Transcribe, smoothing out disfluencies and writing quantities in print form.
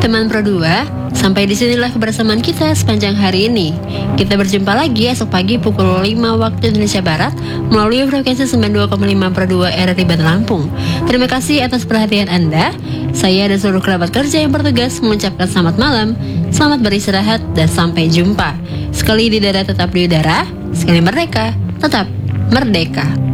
teman Pro 2, sampai disinilah kebersamaan kita sepanjang hari ini. Kita berjumpa lagi esok pagi pukul 5 waktu Indonesia Barat melalui frekuensi 92,5 Pro 2 RRI Banten Lampung. Terima kasih atas perhatian Anda. Saya dan seluruh kerabat kerja yang bertugas mengucapkan selamat malam, selamat beristirahat, dan sampai jumpa. Sekali di udara tetap di udara, sekali merdeka tetap merdeka.